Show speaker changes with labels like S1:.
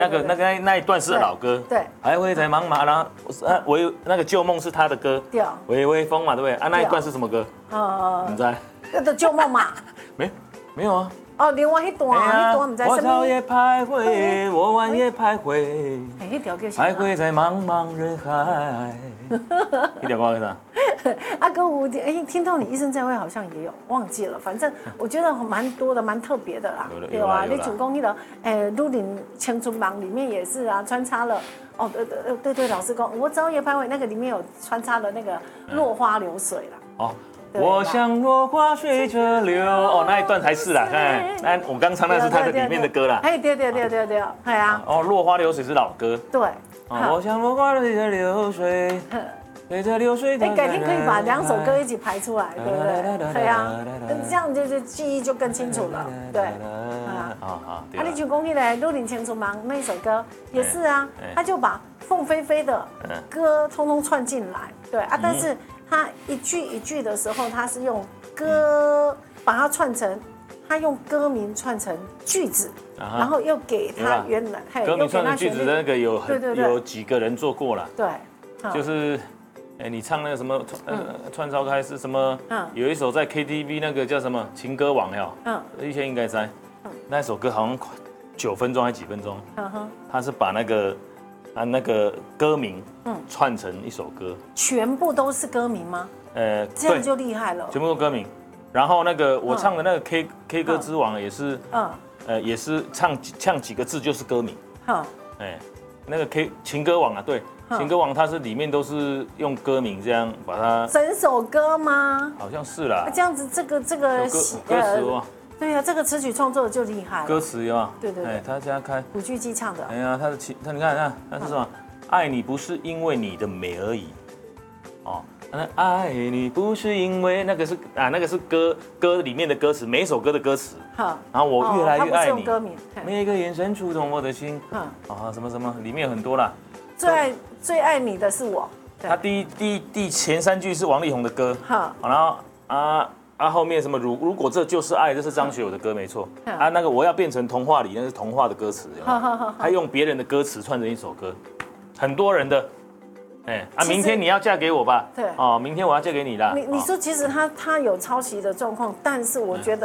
S1: 那一段是老歌，
S2: 对，
S1: 还会在茫茫，然后那个旧梦是他的歌，
S2: 对，
S1: 微微风嘛，对不对？啊，那一段是什么歌？你猜？
S2: 那个旧梦嘛，
S1: 没有啊。
S2: 哦，另外一段唔知什么。
S1: 我早也徘徊，我晚也徘徊，
S2: 那条叫
S1: 徘徊在茫茫人海。一条歌是啥？
S2: 阿哥，我听到你一生再会好像也有忘记了，反正我觉得蛮多的，蛮特别的啦。对啊，你主攻那个《鹿林青春梦》里面也是啊，穿插了哦，对，老师讲，我早也徘徊，那个里面有穿插了那个落花流水啦。
S1: 哦。我像落花随着流，哦，那一段才是啦。那我刚唱那是他的里面的歌啦。
S2: 哎，对，哎呀。
S1: 哦，落花流水是老歌。
S2: 对。
S1: 我像落花随着流水，随着流水。
S2: 改天可以把2首歌一起排出来，对不对？对啊，这样就记忆就更清楚了。对。啊，你像讲起来《鹿林青春梦》那一首歌也是啊，他就把凤飞飞的歌通通串进来，对啊，但是。他一句一句的时候，他是用歌把它串成，他用歌名串成句子，然后又给他原来
S1: 歌名串成句子的那个有几个人做过了，
S2: 对，
S1: 就是你唱那个什么串烧开是什么？有一首在 KTV 那个叫什么情歌王哟，一些应该在，那首歌好像9分钟还几分钟，他是把那个歌名串成一首歌，
S2: 全部都是歌名吗？这样就厉害了，
S1: 全部都歌名。然后那个我唱的那个 K 歌之王也是，也是唱几个字就是歌名。那个情歌王啊，对，情歌王它是里面都是用歌名这样把它。
S2: 整首歌吗？
S1: 好像是啦。
S2: 这样子这个
S1: 歌词哇。
S2: 对呀，这个词曲创作就厉害了。
S1: 歌词有啊，
S2: 对，
S1: 他家开
S2: 古巨基唱的。
S1: 哎呀，你看，他是什么？爱你不是因为你的美而已，哦，爱你不是因为那个是歌里面的歌词，每一首歌的歌词。然后我越来越爱你，每一个眼神触动我的心。什么，里面有很多啦。
S2: 最爱你的是我。
S1: 他第前3句是王力宏的歌，然后后面什么如果这就是爱，这是张学友的歌没错。那个我要变成童话里，那是童话的歌词，他用别人的歌词串成一首歌，很多人的。明天你要嫁给我吧？对，明天我要嫁给你啦。
S2: 你说其实他有抄袭的状况，但是我觉得。